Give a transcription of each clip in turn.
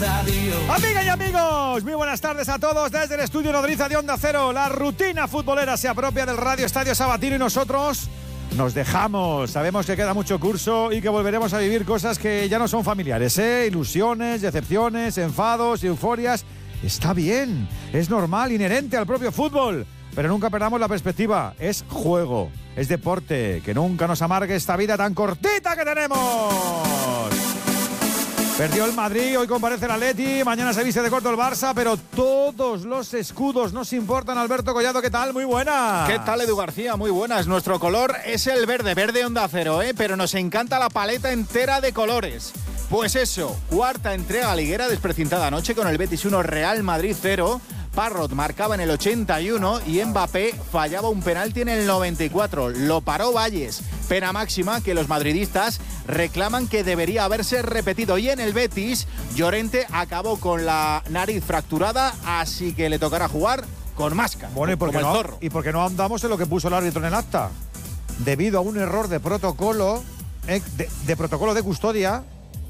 Radio. Amigas y amigos, muy buenas tardes a todos desde el estudio Nodriza de Onda Cero. La rutina futbolera se apropia del Radio Estadio Sabatino y nosotros nos dejamos. Sabemos que queda mucho curso y que volveremos a vivir cosas que ya no son familiares, ilusiones, decepciones, enfados y euforias. Está bien, es normal, inherente al propio fútbol. Pero nunca perdamos la perspectiva. Es juego, es deporte. Que nunca nos amargue esta vida tan cortita que tenemos. Perdió el Madrid, hoy comparece el Atleti, mañana se viste de corto el Barça, pero todos los escudos nos importan. Alberto Collado, ¿qué tal? Muy buena. ¿Qué tal, Edu García? Muy buenas. Nuestro color es el verde Onda Cero, pero nos encanta la paleta entera de colores. Pues eso, cuarta entrega liguera desprecintada anoche con el Betis 1, Real Madrid 0. Parrot marcaba en el 81 y Mbappé fallaba un penalti en el 94. Lo paró Valles. Pena máxima que los madridistas reclaman que debería haberse repetido. Y en el Betis, Llorente acabó con la nariz fracturada, así que le tocará jugar con máscara. Bueno, ¿y por qué no andamos en lo que puso el árbitro en el acta? Debido a un error de protocolo, de protocolo de custodia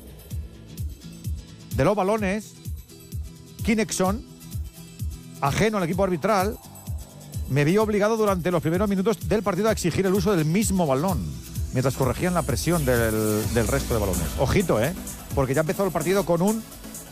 de los balones, Kinexon, ajeno al equipo arbitral, me vi obligado durante los primeros minutos del partido a exigir el uso del mismo balón, mientras corregían la presión del resto de balones. Ojito, porque ya empezó el partido con un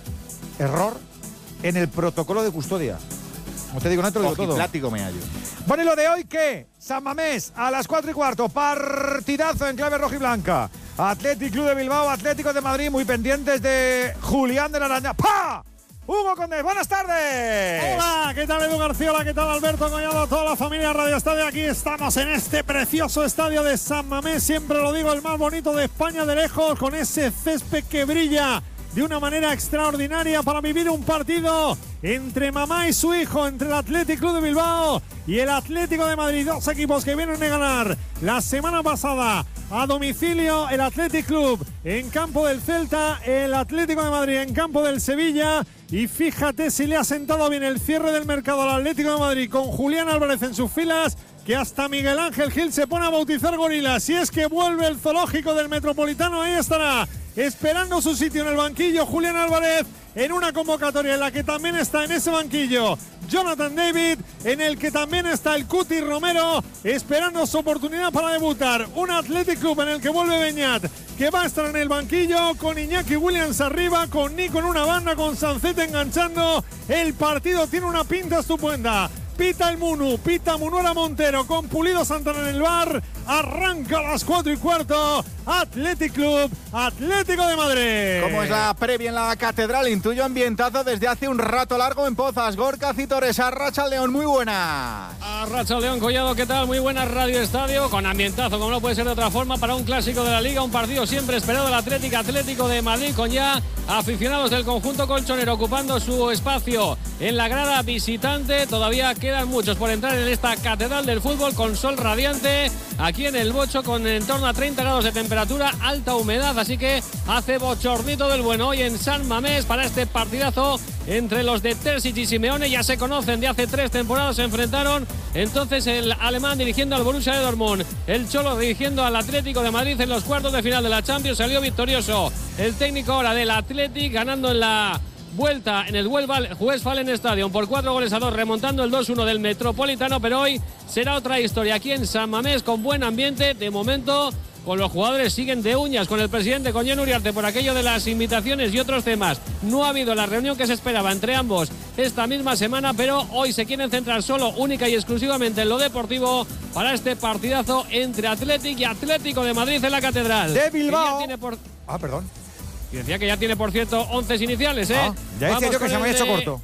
error en el protocolo de custodia. Como te digo, no te lo digo todo. Plático me hallo. Bueno, ¿y lo de hoy qué? San Mamés, a las 4:15, partidazo en clave rojiblanca. Athletic Club de Bilbao, Atlético de Madrid, muy pendientes de Julián de la Araña. ¡Pah! Hugo Condés, buenas tardes. Hola, ¿qué tal Edu García? Hola, ¿qué tal Alberto Collado? Toda la familia Radio Estadio. Aquí estamos en este precioso estadio de San Mamés. Siempre lo digo, el más bonito de España de lejos, con ese césped que brilla de una manera extraordinaria para vivir un partido entre mamá y su hijo, entre el Athletic Club de Bilbao y el Atlético de Madrid. Dos equipos que vienen de ganar la semana pasada a domicilio, el Athletic Club en campo del Celta, el Atlético de Madrid en campo del Sevilla. Y fíjate si le ha sentado bien el cierre del mercado al Atlético de Madrid con Julián Álvarez en sus filas, que hasta Miguel Ángel Gil se pone a bautizar gorilas. Si es que vuelve el zoológico del Metropolitano, ahí estará, esperando su sitio en el banquillo Julián Álvarez, en una convocatoria en la que también está en ese banquillo Jonathan David, en el que también está el Cuti Romero, esperando su oportunidad para debutar. Un Athletic Club en el que vuelve Beñat, que va a estar en el banquillo, con Iñaki Williams arriba, con Nico en una banda, con Sancet enganchando. El partido tiene una pinta estupenda. Pita el Munu, pita Munuera Montero con Pulido Santana en el bar. Arranca a las 4:15. Athletic Club, Atlético de Madrid. Como es la previa en la Catedral, intuyo ambientazo desde hace un rato largo en Pozas. Gorka Citores, Arratsaldeon, muy buenas. Arratsaldeon, Collado, ¿qué tal? Muy buenas, Radio Estadio, con ambientazo, como no puede ser de otra forma, para un clásico de la Liga, un partido siempre esperado del Atlético de Madrid, con ya aficionados del conjunto colchonero ocupando su espacio en la grada visitante. Todavía quedan muchos por entrar en esta Catedral del Fútbol, con sol radiante aquí en el Bocho, con en torno a 30 grados de temperatura, alta humedad, así que hace bochornito del bueno hoy en San Mamés para este partidazo entre los de Terzic y Simeone. Ya se conocen de hace 3 temporadas, se enfrentaron entonces el alemán dirigiendo al Borussia de Dortmund, el Cholo dirigiendo al Atlético de Madrid en los cuartos de final de la Champions. Salió victorioso el técnico ahora del Athletic, ganando en la vuelta en el Westfalen Stadium por 4-2, remontando el 2-1 del Metropolitano. Pero hoy será otra historia aquí en San Mamés, con buen ambiente. De momento, con los jugadores siguen de uñas con el presidente, con Jon Uriarte, por aquello de las invitaciones y otros temas. No ha habido la reunión que se esperaba entre ambos esta misma semana, pero hoy se quieren centrar solo, única y exclusivamente en lo deportivo para este partidazo entre Athletic y Atlético de Madrid en la Catedral. De Bilbao. Perdón. Y decía que ya tiene, por cierto, 11 iniciales, ya decía yo que se me había hecho corto.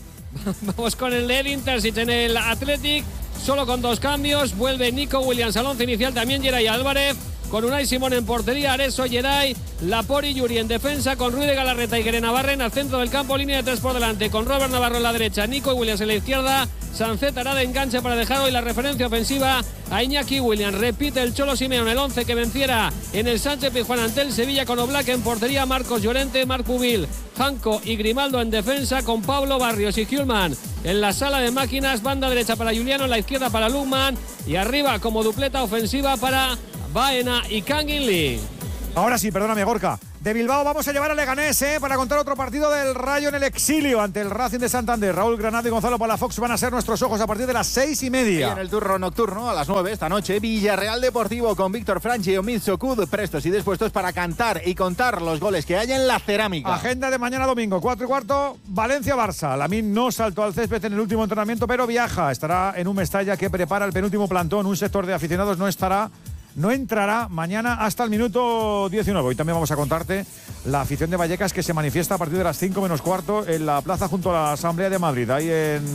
Vamos con el de Edin Terzic en el Athletic, solo con 2 cambios. Vuelve Nico Williams al 11 inicial, también Geray Álvarez, con Unai Simón en portería, Areso, Geray, Laport y Yuri en defensa, con Ruiz de Galarreta y Guere Navarren al centro del campo, línea de 3 por delante, con Robert Navarro en la derecha, Nico Williams en la izquierda. Sancet hará de enganche para dejar hoy la referencia ofensiva a Iñaki Williams. Repite el Cholo Simeone el 11 que venciera en el Sánchez Pizjuán ante el Sevilla, con Oblak en portería, Marcos Llorente, Marc Pubil, Janko y Grimaldo en defensa, con Pablo Barrios y Hjulman en la sala de máquinas. Banda derecha para Juliano, en la izquierda para Lukman, y arriba como dupleta ofensiva para Baena y Kangin Lee. Ahora sí, perdóname, Gorka. de Bilbao vamos a llevar a Leganés para contar otro partido del Rayo en el exilio ante el Racing de Santander. Raúl Granado y Gonzalo Palafox van a ser nuestros ojos a partir de las 6:30. Y en el turno nocturno a las 9 esta noche, Villarreal Deportivo con Víctor Franchi y Omid Socud prestos y dispuestos para cantar y contar los goles que hay en la cerámica. Agenda de mañana domingo, 4:15, Valencia-Barça. Lamine no saltó al césped en el último entrenamiento, pero viaja. Estará en un Mestalla que prepara el penúltimo plantón. Un sector de aficionados no entrará mañana hasta el minuto 19. Hoy también vamos a contarte la afición de Vallecas que se manifiesta a partir de las 5:15 en la plaza junto a la Asamblea de Madrid, ahí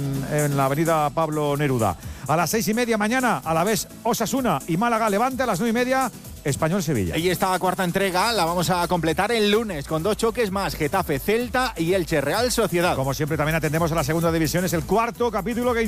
en la avenida Pablo Neruda. A las 6:30 mañana, Alavés Osasuna y Málaga Levante. A las 9:30 Español Sevilla. Y esta cuarta entrega la vamos a completar el lunes con 2 choques más: Getafe Celta y Elche Real Sociedad. Como siempre también atendemos a la segunda división. Es el cuarto capítulo que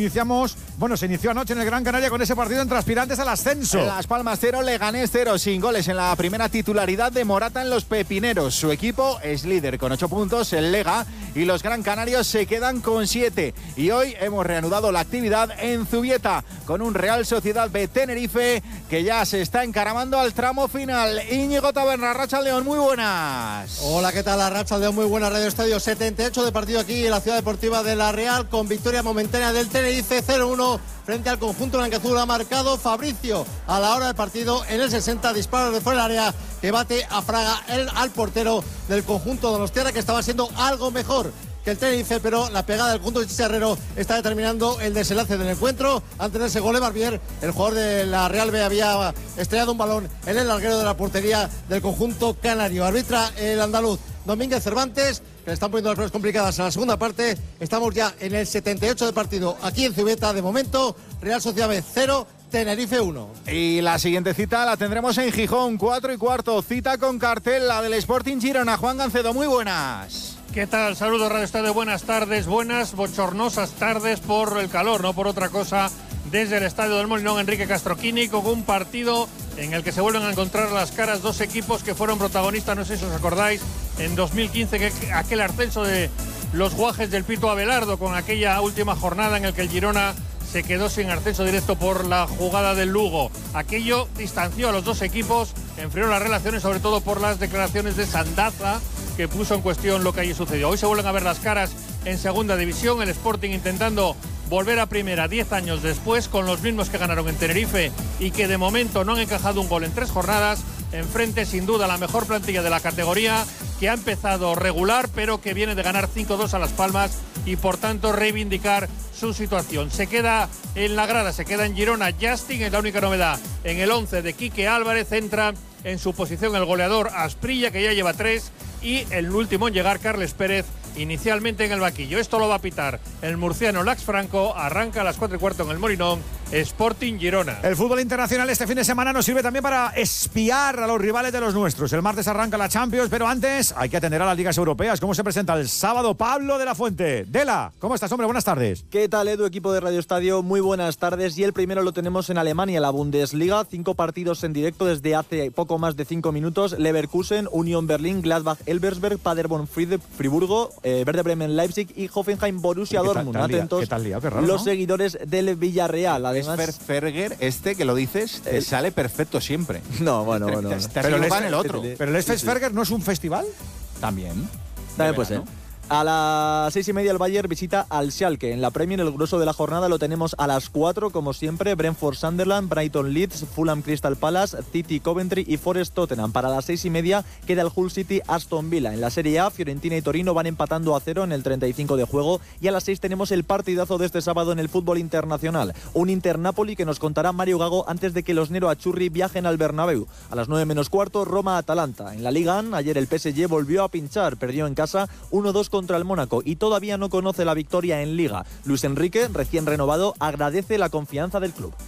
se inició anoche en el Gran Canaria con ese partido entre aspirantes al ascenso. Las Palmas 0, Leganés 0, sin goles en la primera titularidad de Morata en los Pepineros. Su equipo es líder con 8 puntos, el Lega, y los Gran Canarios se quedan con 7. Y hoy hemos reanudado la actividad en Zubieta con un Real Sociedad B Tenerife que ya se está encaramando al tramo final. Íñigo Taberna, Arratsaldeon, muy buenas. Hola, ¿qué tal? Arratsaldeon, muy buena. Radio Estadio 78 de partido aquí en la Ciudad Deportiva de La Real, con victoria momentánea del Tenerife 0-1 frente al conjunto blanquiazul. Ha marcado Fabricio a la hora del partido en el 60, disparos de fuera del área que bate a Fraga, al portero del conjunto donostiarra, que estaba siendo algo mejor que el Tenerife, pero la pegada del conjunto de Chicharrero está determinando el desenlace del encuentro. Antes de ese gol, Barbier, el jugador de la Real B, había estrellado un balón en el larguero de la portería del conjunto canario. Arbitra el andaluz Domínguez Cervantes, que le están poniendo las pruebas complicadas en la segunda parte. Estamos ya en el 78 de partido aquí en Zubieta. De momento, Real Sociedad B 0, Tenerife 1. Y la siguiente cita la tendremos en Gijón, 4:15, cita con cartel, la del Sporting Girona. Juan Gancedo, muy buenas. ¿Qué tal? Saludos, Radio Estadio. Buenas tardes, buenas bochornosas tardes por el calor, no por otra cosa. Desde el Estadio del Molinón, Enrique Castroquini, con un partido en el que se vuelven a encontrar las caras dos equipos que fueron protagonistas, no sé si os acordáis, en 2015, que aquel ascenso de los Guajes del Pito Abelardo, con aquella última jornada en el que el Girona se quedó sin ascenso directo por la jugada del Lugo. Aquello distanció a los dos equipos, enfrió las relaciones, sobre todo por las declaraciones de Sandaza, que puso en cuestión lo que allí sucedió. Hoy se vuelven a ver las caras en segunda división, el Sporting intentando volver a primera 10 años después, con los mismos que ganaron en Tenerife y que de momento no han encajado un gol en 3 jornadas. Enfrente, sin duda, la mejor plantilla de la categoría, que ha empezado regular, pero que viene de ganar 5-2 a Las Palmas y, por tanto, reivindicar su situación. Se queda en la grada, se queda en Girona Justin, es la única novedad. En el 11 de Quique Álvarez entra en su posición el goleador Asprilla, que ya lleva 3, y el último en llegar, Carles Pérez, inicialmente en el banquillo. Esto lo va a pitar el murciano Lax Franco. Arranca a las 4:15 en el Molinón, Sporting Girona. El fútbol internacional este fin de semana nos sirve también para espiar a los rivales de los nuestros. El martes arranca la Champions, pero antes hay que atender a las ligas europeas. ¿Cómo se presenta el sábado Pablo de la Fuente? Dela, ¿cómo estás, hombre? Buenas tardes. ¿Qué tal, Edu? Equipo de Radio Estadio, muy buenas tardes. Y el primero lo tenemos en Alemania, la Bundesliga. 5 partidos en directo desde hace poco más de 5 minutos. Leverkusen, Union Berlin, Gladbach, Elversberg, Paderborn, Friburgo, Werder Bremen, Leipzig y Hoffenheim, Borussia Dortmund. Atentos, ¿qué tal liado? Qué raro, los ¿no? seguidores del Villarreal. Además, es Ferger, que lo dices, te sale perfecto siempre. No, bueno. Pero en el otro. ¿Pero el Esfesferger no es un festival? También. También puede ser. A las 6:30 el Bayern visita al Schalke. En la Premier, el grueso de la jornada lo tenemos a las 4, como siempre. Brentford Sunderland, Brighton Leeds, Fulham Crystal Palace, City Coventry y Forest Tottenham. Para las 6:30 queda el Hull City Aston Villa. En la Serie A, Fiorentina y Torino van empatando a 0 en el 35 de juego. Y a las 6 tenemos el partidazo de este sábado en el fútbol internacional. Un Inter-Napoli que nos contará Mario Gago antes de que los Nero Azzurri viajen al Bernabéu. A las 9:15, Roma-Atalanta. En la Liga, ayer el PSG volvió a pinchar. Perdió en casa 1-2 contra el Mónaco y todavía no conoce la victoria en Liga. Luis Enrique, recién renovado, agradece la confianza del club.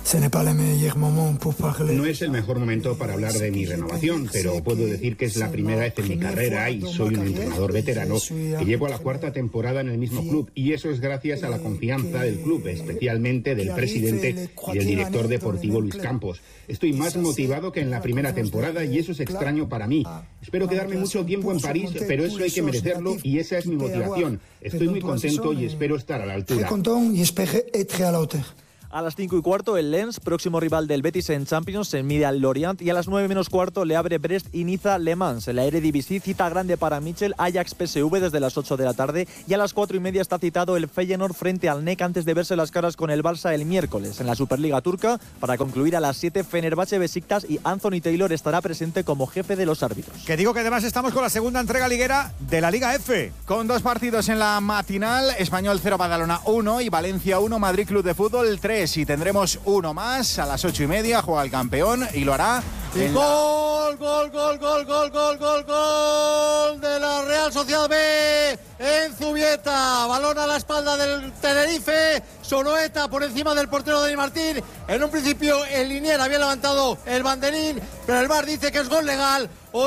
No es el mejor momento para hablar de mi renovación, pero puedo decir que es la primera vez en mi carrera y soy un entrenador veterano que llevo a la 4ª temporada en el mismo club, y eso es gracias a la confianza del club, especialmente del presidente y del director deportivo Luis Campos. Estoy más motivado que en la primera temporada y eso es extraño para mí. Espero quedarme mucho tiempo en París, pero eso hay que merecerlo y esa es mi motivación. Estoy muy contento y espero estar a la altura. A las 5:15 el Lens, próximo rival del Betis en Champions, se mide al Lorient, y a las 9:15 le abre Brest y Niza-Le Mans. En la Eredivisie, cita grande para Michel, Ajax-PSV desde las 8 de la tarde, y a las 4:30 está citado el Feyenoord frente al NEC antes de verse las caras con el Barça el miércoles. En la Superliga turca, para concluir a las 7, Fenerbahce-Besiktas, y Anthony Taylor estará presente como jefe de los árbitros. Que digo que además estamos con la segunda entrega liguera de la Liga F. Con 2 partidos en la matinal, Español 0, Badalona 1 y Valencia 1, Madrid Club de Fútbol 3. Y tendremos uno más a las 8:30, juega el campeón y lo hará. Y gol de la Real Sociedad B en Zubieta. Balón a la espalda del Tenerife. Sonoeta por encima del portero Dani Martín. En un principio el linier había levantado el banderín, pero el VAR dice que es gol legal.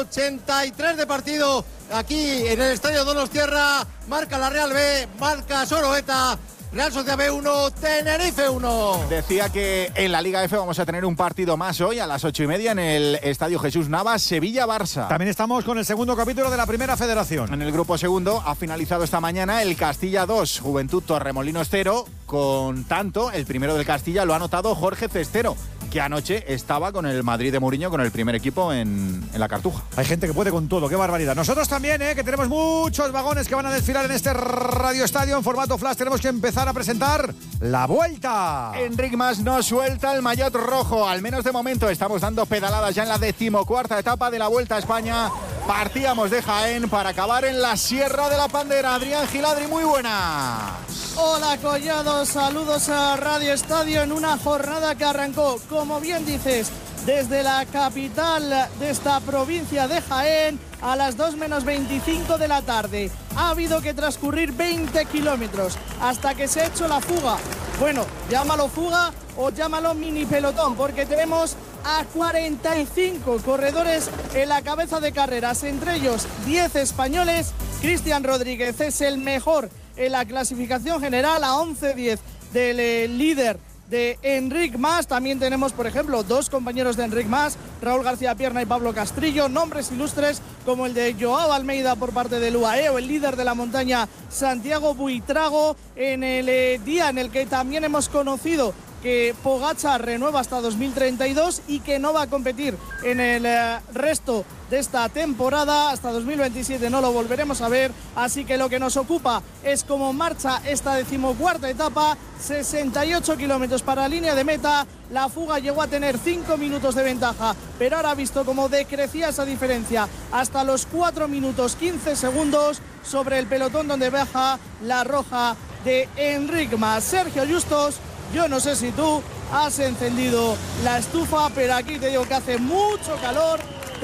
83 de partido aquí en el estadio Donostiarra. Marca la Real B, marca Sonoeta. Real Sociedad B 1, Tenerife 1. Decía que en la Liga F vamos a tener un partido más hoy a las 8:30 en el Estadio Jesús Navas, Sevilla-Barça. También estamos con el segundo capítulo de la Primera Federación. En el grupo segundo ha finalizado esta mañana el Castilla 2, Juventud Torremolinos 0. Con tanto, el primero del Castilla lo ha anotado Jorge Cestero, que anoche estaba con el Madrid de Mourinho, con el primer equipo en la Cartuja. Hay gente que puede con todo, qué barbaridad. Nosotros también, que tenemos muchos vagones que van a desfilar en este Radio Estadio en formato flash. Tenemos que empezar a presentar la vuelta. Enric Mas no suelta el maillot rojo, al menos de momento. Estamos dando pedaladas ya en la 14ª etapa de la Vuelta a España. Partíamos de Jaén para acabar en la Sierra de la Pandera. Adrián Giladri, muy buenas. Hola Collado, saludos a Radio Estadio en una jornada que arrancó, como bien dices, desde la capital de esta provincia de Jaén a las 2 menos 25 de la tarde. Ha habido que transcurrir 20 kilómetros hasta que se ha hecho la fuga. Bueno, llámalo fuga o llámalo mini pelotón, porque tenemos a 45 corredores en la cabeza de carreras, entre ellos 10 españoles. Cristian Rodríguez es el mejor en la clasificación general, a 11:10 del líder de Enric Mas. También tenemos, por ejemplo, 2 compañeros de Enric Mas, Raúl García Pierna y Pablo Castrillo, nombres ilustres como el de Joao Almeida por parte del UAE, o el líder de la montaña Santiago Buitrago, en el día en el que también hemos conocido que Pogačar renueva hasta 2032 y que no va a competir en el resto de esta temporada. Hasta 2027 no lo volveremos a ver, así que lo que nos ocupa es cómo marcha esta 14ª etapa. 68 kilómetros para la línea de meta. La fuga llegó a tener 5 minutos de ventaja, pero ahora ha visto cómo decrecía esa diferencia hasta los 4 minutos 15 segundos sobre el pelotón, donde baja la roja de Enric Mas. Sergio Justos, yo no sé si tú has encendido la estufa, pero aquí te digo que hace mucho calor,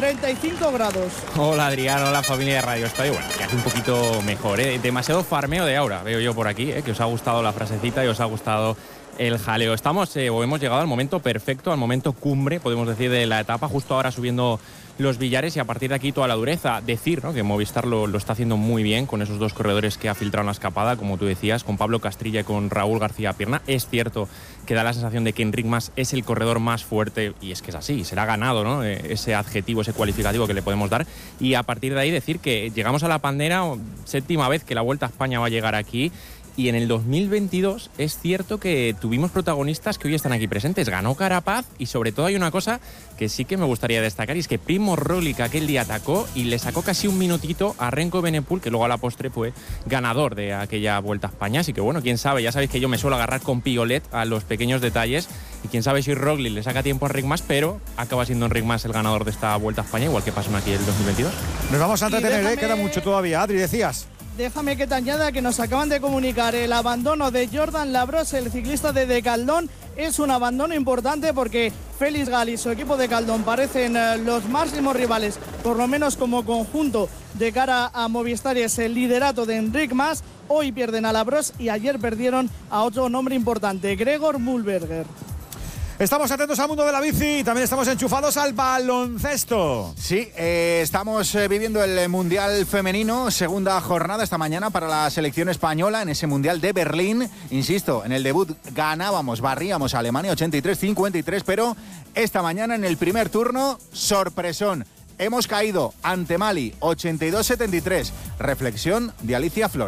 35 grados. Hola Adrián, hola familia de Radio Estadio. Bueno, que hace un poquito mejor, demasiado farmeo de aura, veo yo por aquí, que os ha gustado la frasecita y os ha gustado el jaleo. Estamos, o hemos llegado al momento perfecto, al momento cumbre, podemos decir, de la etapa, justo ahora subiendo los billares, y a partir de aquí toda la dureza. Decir, ¿no?, que Movistar lo está haciendo muy bien con esos 2 corredores que ha filtrado en la escapada, como tú decías, con Pablo Castrilla y con Raúl García Pierna. Es cierto que da la sensación de que Enric Mas es el corredor más fuerte, y es que es así, será ganado, ¿no?, ese adjetivo, ese cualificativo que le podemos dar. Y a partir de ahí decir que llegamos a la Pandera, 7ª vez que la Vuelta a España va a llegar aquí. Y en el 2022 es cierto que tuvimos protagonistas que hoy están aquí presentes. Ganó Carapaz, y sobre todo hay una cosa que sí que me gustaría destacar, y es que Primo Roglic aquel día atacó y le sacó casi un minutito a Renko Benepul, que luego a la postre fue ganador de aquella Vuelta a España. Así que bueno, quién sabe, ya sabéis que yo me suelo agarrar con Piolet a los pequeños detalles, y quién sabe si Roglic le saca tiempo a Enric Mas, pero acaba siendo Enric Mas el ganador de esta Vuelta a España, igual que pasó aquí el 2022. Nos vamos a entretener, queda mucho todavía. Adri, decías. Déjame que te añada que nos acaban de comunicar el abandono de Jordan Labros, el ciclista de Decaldón. Es un abandono importante porque Félix Gal y su equipo de Decaldón parecen los máximos rivales, por lo menos como conjunto, de cara a Movistar, y es el liderato de Enric Mas. Hoy pierden a Labros y ayer perdieron a otro nombre importante, Gregor Mühlberger. Estamos atentos al mundo de la bici y también estamos enchufados al baloncesto. Sí, estamos viviendo el Mundial Femenino, segunda jornada esta mañana para la selección española en ese Mundial de Berlín. Insisto, en el debut barríamos a Alemania 83-53, pero esta mañana en el primer turno, sorpresón. Hemos caído ante Mali 82-73. Reflexión de Alicia Flórez.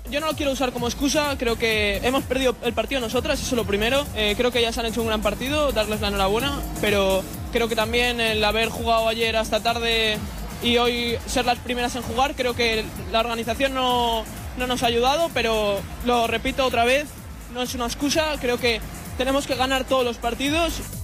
yo no lo quiero usar como excusa, creo que hemos perdido el partido nosotras, eso es lo primero. Creo que ellas han hecho un gran partido, darles la enhorabuena, pero creo que también el haber jugado ayer hasta tarde y hoy ser las primeras en jugar, creo que la organización no nos ha ayudado, pero lo repito otra vez, no es una excusa, creo que tenemos que ganar todos los partidos.